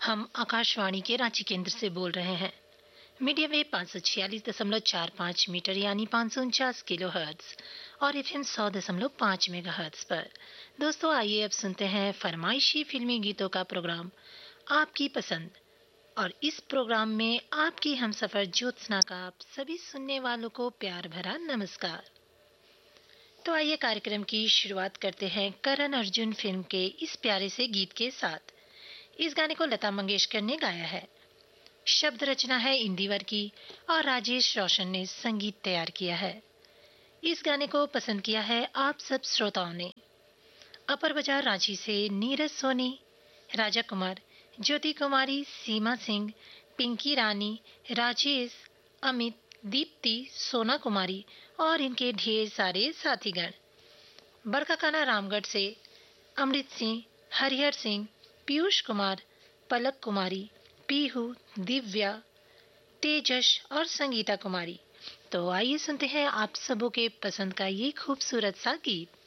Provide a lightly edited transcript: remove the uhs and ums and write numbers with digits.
हम आकाशवाणी के रांची केंद्र से बोल रहे हैं। मीडियम वेव 546.45 मीटर यानी 549 किलो हर्ट्ज और एफएम 100.5 मेगा हर्ट्ज पर। दोस्तों, आइए अब सुनते हैं फरमाइशी फिल्मी गीतों का प्रोग्राम आपकी पसंद। और इस प्रोग्राम में आपकी हमसफर ज्योत्सना का आप सभी सुनने वालों को प्यार भरा नमस्कार। तो आइए कार्यक्रम की शुरुआत करते हैं करण अर्जुन फिल्म के इस प्यारे से गीत के साथ। इस गाने को लता मंगेशकर ने गाया है। शब्द रचना है इंदिवर की और राजेश रोशन ने संगीत तैयार किया है। इस गाने को पसंद किया है आप सब श्रोताओं ने। अपर बाजार रांची से नीरज सोनी, राजा कुमार, ज्योति कुमारी, सीमा सिंह, पिंकी रानी, राजेश, अमित, दीप्ति, सोना कुमारी और इनके ढेर सारे साथीगण। बरकाकाना रामगढ़ से अमृत सिंह, हरिहर सिंह, पीयूष कुमार, पलक कुमारी, पीहू, दिव्या, तेजस और संगीता कुमारी। तो आइए सुनते हैं आप सबों के पसंद का ये खूबसूरत सा गीत।